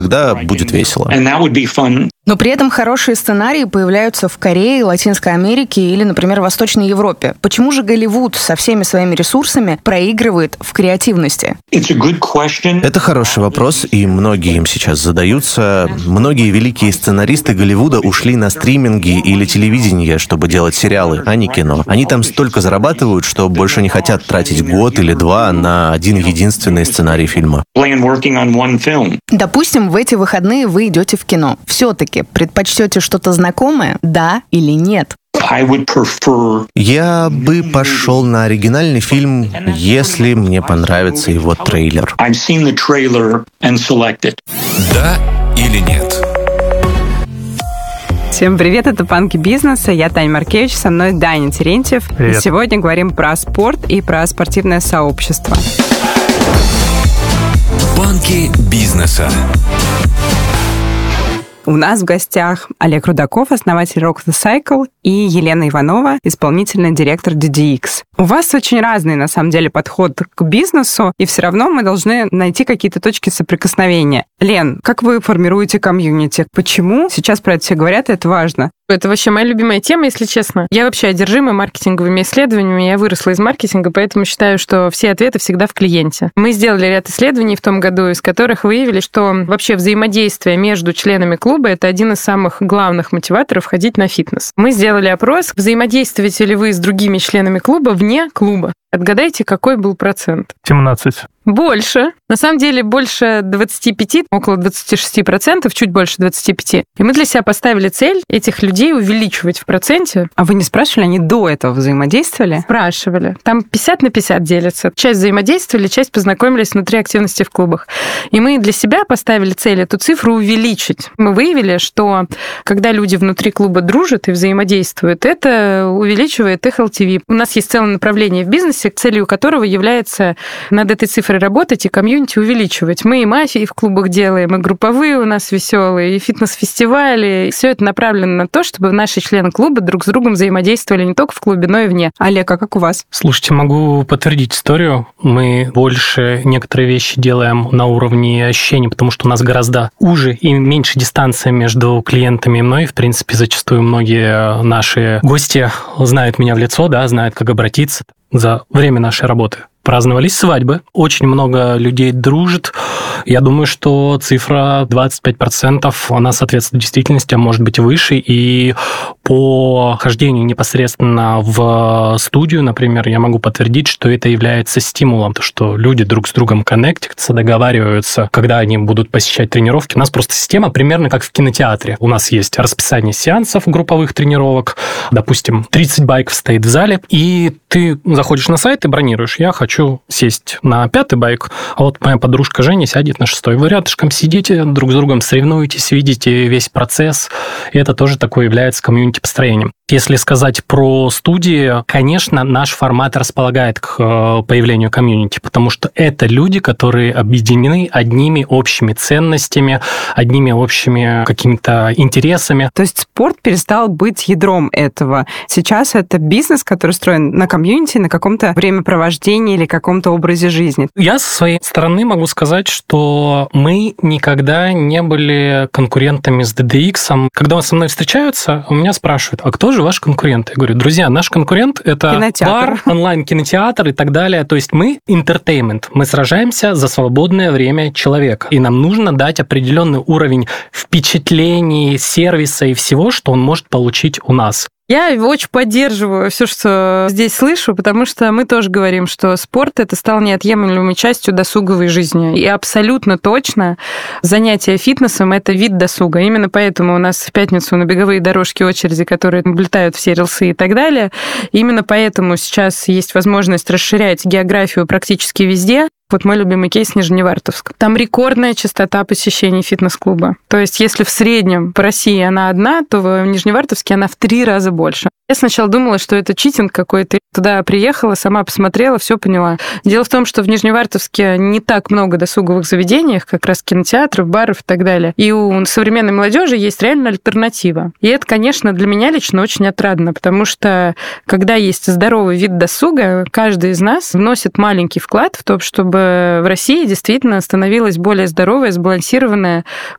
Тогда будет весело. Но при этом хорошие сценарии появляются в Корее, Латинской Америке или, например, Восточной Европе. Почему же Голливуд со всеми своими ресурсами проигрывает в креативности? Это хороший вопрос, и многие им сейчас задаются. Многие великие сценаристы Голливуда ушли на стриминги или телевидение, чтобы делать сериалы, а не кино. Они там столько зарабатывают, что больше не хотят тратить год или два на один единственный сценарий фильма. Допустим, в эти выходные вы идете в кино. Все-таки предпочтете что-то знакомое, да или нет? Я бы пошел на оригинальный фильм, если мне понравится его трейлер. Да или нет? Всем привет, это «Панки бизнеса», я Таня Маркевич, со мной Даня Терентьев. Привет. И сегодня говорим про спорт и про спортивное сообщество. «Панки бизнеса». У нас в гостях Олег Рудаков, основатель Rock the Cycle, и Елена Иванова, исполнительный директор DDX. У вас очень разный, на самом деле, подход к бизнесу, и все равно мы должны найти какие-то точки соприкосновения. Лен, как вы формируете комьюнити? Почему? Сейчас про это все говорят, и это важно. Это вообще моя любимая тема, если честно. Я вообще одержима маркетинговыми исследованиями. Я выросла из маркетинга, поэтому считаю, что все ответы всегда в клиенте. Мы сделали ряд исследований в том году, из которых выявили, что вообще взаимодействие между членами клуба – это один из самых главных мотиваторов ходить на фитнес. Мы сделали опрос, взаимодействуете ли вы с другими членами клуба вне клуба. Отгадайте, какой был процент? 17. Больше. На самом деле больше 25, около 26%, чуть больше 25%. И мы для себя поставили цель этих людей увеличивать в проценте. А вы не спрашивали, они до этого взаимодействовали? Спрашивали. Там 50 на 50 делятся. Часть взаимодействовали, часть познакомились внутри активности в клубах. И мы для себя поставили цель эту цифру увеличить. Мы выявили, что когда люди внутри клуба дружат и взаимодействуют, это увеличивает их LTV. У нас есть целое направление в бизнесе, целью которого является над этой цифрой работать и комьюнити увеличивать. Мы и мафии в клубах делаем, и групповые у нас веселые, и фитнес-фестивали. Все это направлено на то, чтобы наши члены клуба друг с другом взаимодействовали не только в клубе, но и вне. Олег, а как у вас? Слушайте, могу подтвердить историю. Мы больше некоторые вещи делаем на уровне ощущений, потому что у нас гораздо уже и меньше дистанция между клиентами и мной. В принципе, зачастую многие наши гости знают меня в лицо, да, знают, как обратиться за время нашей работы. Праздновались свадьбы, очень много людей дружит. Я думаю, что цифра 25%, она соответствует действительности, а может быть выше. И по хождению непосредственно в студию, например, я могу подтвердить, что это является стимулом, то, что люди друг с другом коннектятся, договариваются, когда они будут посещать тренировки. У нас просто система примерно как в кинотеатре. У нас есть расписание сеансов групповых тренировок, допустим, 30 байков стоит в зале, и ты заходишь на сайт и бронируешь. Я хочу сесть на 5-й байк, а вот моя подружка Женя сядет на 6-й. Вы рядышком сидите, друг с другом соревнуетесь, видите весь процесс, и это тоже такое является комьюнити-построением. Если сказать про студии, конечно, наш формат располагает к появлению комьюнити, потому что это люди, которые объединены одними общими ценностями, одними общими какими-то интересами. То есть спорт перестал быть ядром этого. Сейчас это бизнес, который строен на комьюнити, на каком-то времяпровождении или каком-то образе жизни. Я со своей стороны могу сказать, что мы никогда не были конкурентами с DDX. Когда со мной встречаются, у меня спрашивают, а кто же ваш конкурент? Я говорю, друзья, наш конкурент – это кинотеатр. Бар, онлайн-кинотеатр и так далее. То есть мы entertainment. Мы сражаемся за свободное время человека. И нам нужно дать определенный уровень впечатлений, сервиса и всего, что он может получить у нас. Я очень поддерживаю все, что здесь слышу, потому что мы тоже говорим, что спорт это стал неотъемлемой частью досуговой жизни. И абсолютно точно занятие фитнесом – это вид досуга. Именно поэтому у нас в пятницу на беговые дорожки очереди, которые облетают все рельсы и так далее. Именно поэтому сейчас есть возможность расширять географию практически везде. Вот мой любимый кейс – Нижневартовск. Там рекордная частота посещений фитнес-клуба. То есть, если в среднем по России она одна, то в Нижневартовске она в 3 раза больше. Я сначала думала, что это читинг какой-то. Туда приехала, сама посмотрела, все поняла. Дело в том, что в Нижневартовске не так много досуговых заведений, как раз кинотеатров, баров и так далее. И у современной молодежи есть реально альтернатива. И это, конечно, для меня лично очень отрадно, потому что когда есть здоровый вид досуга, каждый из нас вносит маленький вклад в то, чтобы в России действительно становилась более здоровая, сбалансированная